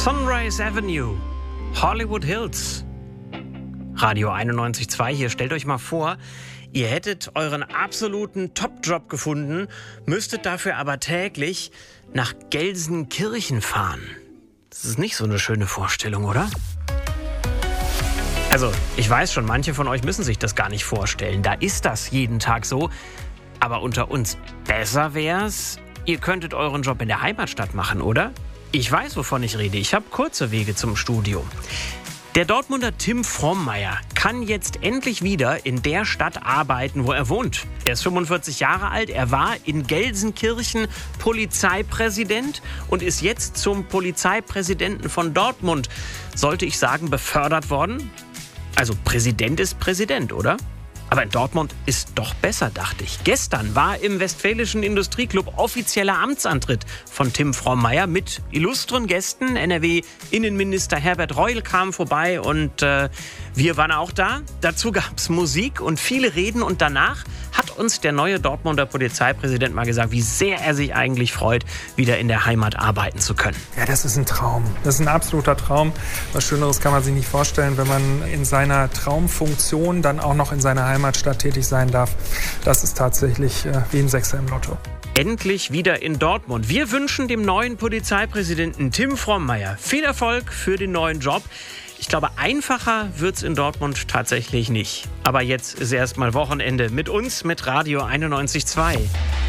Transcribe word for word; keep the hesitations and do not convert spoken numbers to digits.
Sunrise Avenue, Hollywood Hills. Radio einundneunzig Komma zwei hier. Stellt euch mal vor, ihr hättet euren absoluten Top-Job gefunden, müsstet dafür aber täglich nach Gelsenkirchen fahren. Das ist nicht so eine schöne Vorstellung, oder? Also, ich weiß schon, manche von euch müssen sich das gar nicht vorstellen. Da ist das jeden Tag so. Aber unter uns, besser wär's, ihr könntet euren Job in der Heimatstadt machen, oder? Ich weiß, wovon ich rede. Ich habe kurze Wege zum Studio. Der Dortmunder Tim Frommeier kann jetzt endlich wieder in der Stadt arbeiten, wo er wohnt. Er ist fünfundvierzig Jahre alt, er war in Gelsenkirchen Polizeipräsident und ist jetzt zum Polizeipräsidenten von Dortmund, sollte ich sagen, befördert worden. Also Präsident ist Präsident, oder? Aber in Dortmund ist doch besser, dachte ich. Gestern war im Westfälischen Industrieclub offizieller Amtsantritt von Tim Frommeier mit illustren Gästen. N R W-Innenminister Herbert Reul kam vorbei und äh, wir waren auch da. Dazu gab es Musik und viele Reden und danach hat uns der neue Dortmunder Polizeipräsident mal gesagt, wie sehr er sich eigentlich freut, wieder in der Heimat arbeiten zu können. Ja, das ist ein Traum. Das ist ein absoluter Traum. Was Schöneres kann man sich nicht vorstellen, wenn man in seiner Traumfunktion dann auch noch in seiner Heimatstadt tätig sein darf. Das ist tatsächlich äh, wie ein Sechser im Lotto. Endlich wieder in Dortmund. Wir wünschen dem neuen Polizeipräsidenten Tim Frommeier viel Erfolg für den neuen Job. Ich glaube, einfacher wird's in Dortmund tatsächlich nicht. Aber jetzt ist erstmal Wochenende mit uns, mit Radio einundneunzig Komma zwei.